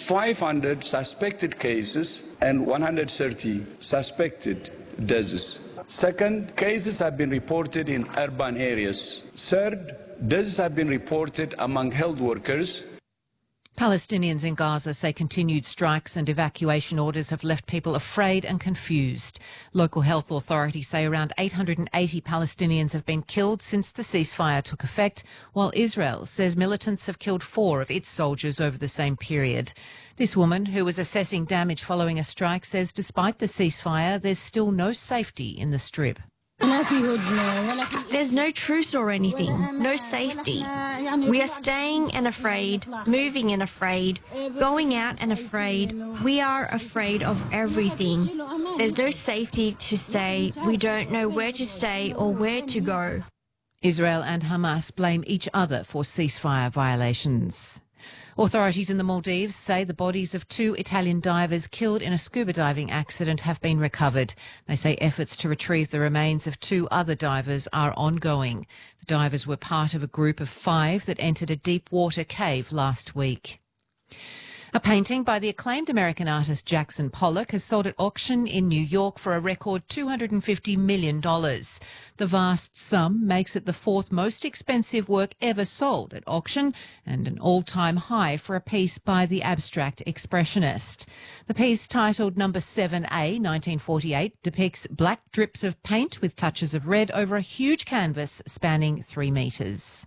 500 suspected cases and 130 suspected deaths. Second, cases have been reported in urban areas. Third, deaths have been reported among health workers. Palestinians in Gaza say continued strikes and evacuation orders have left people afraid and confused. Local health authorities say around 880 Palestinians have been killed since the ceasefire took effect, while Israel says militants have killed 4 of its soldiers over the same period. This woman, who was assessing damage following a strike, says despite the ceasefire, there's still no safety in the Strip. There's no truce or anything, no safety. We are staying and afraid, moving and afraid, going out and afraid. We are afraid of everything. There's no safety to stay. We don't know where to stay or where to go. Israel and Hamas blame each other for ceasefire violations. Authorities in the Maldives say the bodies of 2 Italian divers killed in a scuba diving accident have been recovered. They say efforts to retrieve the remains of 2 other divers are ongoing. The divers were part of a group of 5 that entered a deep water cave last week. A painting by the acclaimed American artist Jackson Pollock has sold at auction in New York for a record $250 million. The vast sum makes it the 4th most expensive work ever sold at auction and an all-time high for a piece by the abstract expressionist. The piece, titled Number 7A, 1948, depicts black drips of paint with touches of red over a huge canvas spanning 3 metres.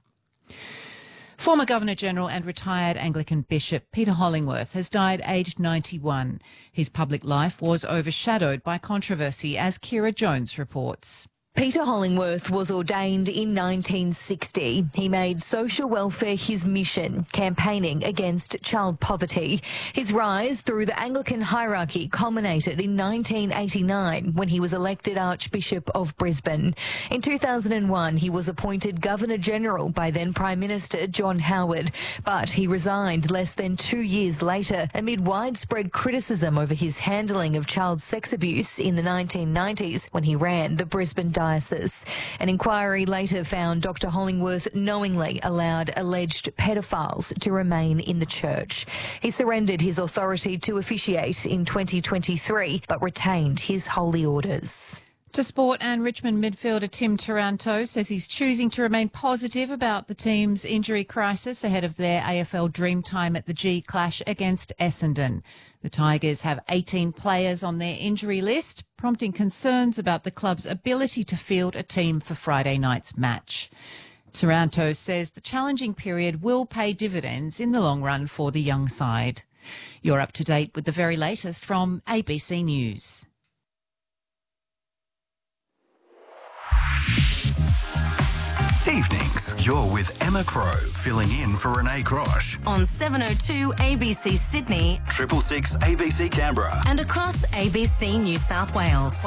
Former Governor-General and retired Anglican Bishop Peter Hollingworth has died aged 91. His public life was overshadowed by controversy, as Kira Jones reports. Peter Hollingworth was ordained in 1960. He made social welfare his mission, campaigning against child poverty. His rise through the Anglican hierarchy culminated in 1989 when he was elected Archbishop of Brisbane. In 2001, he was appointed Governor-General by then Prime Minister John Howard, but he resigned less than 2 years later amid widespread criticism over his handling of child sex abuse in the 1990s when he ran the Brisbane Diocese. An inquiry later found Dr Hollingworth knowingly allowed alleged pedophiles to remain in the church. He surrendered his authority to officiate in 2023 but retained his holy orders. To sport, and Richmond midfielder Tim Taranto says he's choosing to remain positive about the team's injury crisis ahead of their AFL dream time at the G clash against Essendon. The Tigers have 18 players on their injury list, prompting concerns about the club's ability to field a team for Friday night's match. Taranto says the challenging period will pay dividends in the long run for the young side. You're up to date with the very latest from ABC News. Evenings, you're with Emma Crow, filling in for Renee Crosh. On 702 ABC Sydney, 666 ABC Canberra. and across ABC New South Wales.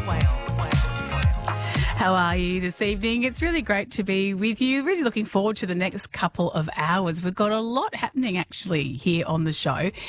How are you this evening? It's really great to be with you. Really looking forward to the next couple of hours. We've got a lot happening actually here on the show.